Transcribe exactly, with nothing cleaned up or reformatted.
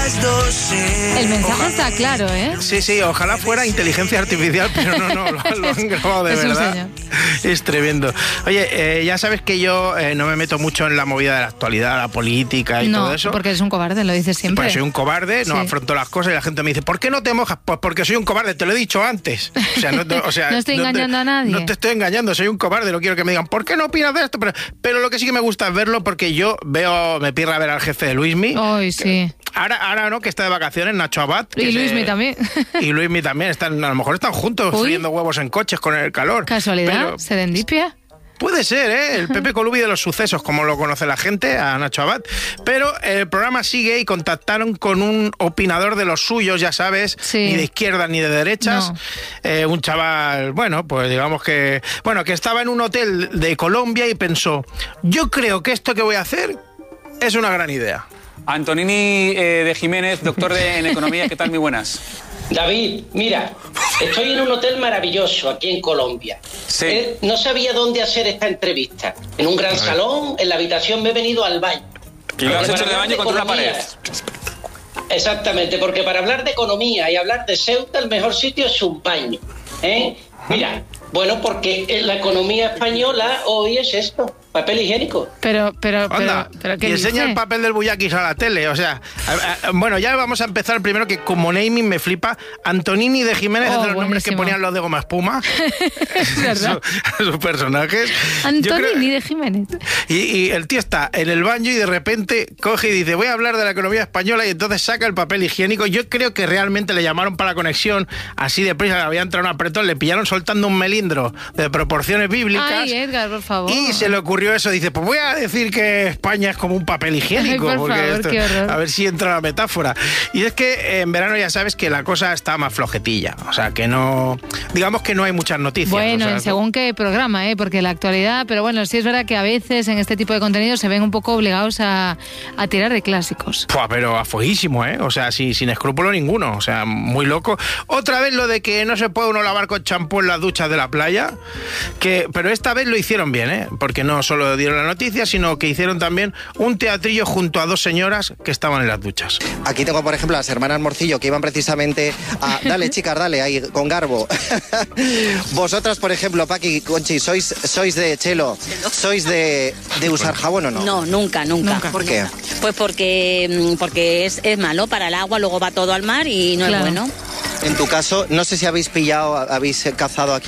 las doce. El mensaje ojalá, está claro, ¿eh? Sí, sí, ojalá fuera inteligencia artificial, pero no, no, lo, lo han grabado de es verdad. Es tremendo. Oye, eh, ya sabes que yo eh, no me meto mucho en la movida de la actualidad, la política y no, todo eso. Porque eres un cobarde, lo dices siempre. Pues soy un cobarde, no sí. afronto las cosas y la gente me dice, ¿por qué no te mojas? Pues porque soy un cobarde, te lo he dicho antes. O sea, no, te, o sea, no estoy no engañando te, a nadie. No te estoy engañando, soy un cobarde, no quiero que me digan, ¿por qué no opinas de esto? Pero, pero lo que sí que me gusta es verlo porque yo veo, me pirra ver al jefe de Luismi. Ay, sí. Ahora, ahora no, que está de vacaciones, Nacho Abad. Y Luismi se, también. Y Luismi también, están, a lo mejor están juntos Uy. friendo huevos en coches con el calor. ¿Casualidad? Pero, ¿Serendipia? Puede ser, ¿eh? El Pepe Colubi de los sucesos, como lo conoce la gente, a Nacho Abad. Pero el programa sigue y contactaron con un opinador de los suyos, ya sabes, sí. ni de izquierdas ni de derechas. No. Eh, un chaval, bueno, pues digamos que... Bueno, que estaba en un hotel de Colombia y pensó, yo creo que esto que voy a hacer es una gran idea. Antonini eh, de Jiménez, doctor de, en Economía, ¿qué tal? Muy buenas. David, mira, estoy en un hotel maravilloso aquí en Colombia. Sí. Eh, no sabía dónde hacer esta entrevista. En un gran salón, en la habitación me he venido al baño. ¿Y lo has hecho de baño contra una pared? Exactamente, porque para hablar de economía y hablar de Ceuta, el mejor sitio es un baño. ¿eh? Mira, bueno, porque en la economía española hoy es esto. Papel higiénico. Pero, pero, Anda, pero, pero ¿qué y enseña dice? el papel del Buyakis a la tele, o sea, a, a, bueno, ya vamos a empezar primero que como naming me flipa, Antonini de Jiménez, oh, es de los buenísimo. nombres que ponían los de Goma Espuma, ¿verdad? sus, sus personajes. Antonini creo, de Jiménez. Y, y el tío está en el baño y de repente coge y dice, voy a hablar de la economía española y entonces saca el papel higiénico. Yo creo que realmente le llamaron para la conexión, así de prisa, le había entrado un apretón, le pillaron soltando un melindro de proporciones bíblicas. Ay, Edgar, por favor. Y se le ocurrió eso, dice, pues voy a decir que España es como un papel higiénico. Ay, por porque favor, esto, qué horror. a ver si entra la metáfora. Y es que en verano ya sabes que la cosa está más flojetilla. O sea, que no... Digamos que no hay muchas noticias. Bueno, o sea, en según qué programa, ¿eh? Porque la actualidad... Pero bueno, sí es verdad que a veces en este tipo de contenidos se ven un poco obligados a, a tirar de clásicos. Pua, pero a fueguísimo, ¿eh? O sea, sin, sin escrúpulo ninguno. O sea, muy loco. Otra vez lo de que no se puede uno lavar con champú en las duchas de la playa. Que, pero esta vez lo hicieron bien, ¿eh? Porque no solo dieron la noticia, sino que hicieron también un teatrillo junto a dos señoras que estaban en las duchas. Aquí tengo, por ejemplo, las hermanas Morcillo que iban precisamente a... Dale, chicas, dale, ahí, con garbo. Vosotras, por ejemplo, Paqui, Conchi, ¿sois, sois de Chelo? ¿Sois de, de usar jabón o no? No, nunca, nunca. Nunca. ¿Por qué? Pues porque, porque es, es malo para el agua, luego va todo al mar y no Claro. es bueno. En tu caso, no sé si habéis pillado, habéis cazado aquí